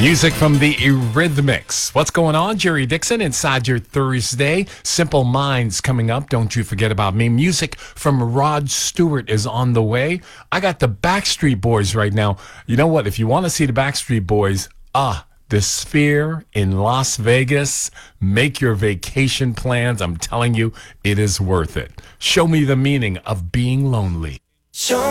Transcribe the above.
Music from the Eurythmics. What's going on? Jerry Dixon inside your Thursday. Simple Minds coming up. Don't you forget about me. Music from Rod Stewart is on the way. I got the Backstreet Boys right now. You know what? If you want to see the Backstreet Boys, the Sphere in Las Vegas. Make your vacation plans. I'm telling you, it is worth it. Show me the meaning of being lonely. Show